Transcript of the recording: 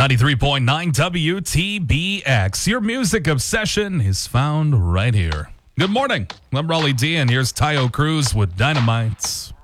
93.9 WTBX. Your music obsession is found right here. Good morning. I'm Raleigh D, and here's Tayo Cruz with Dynamites.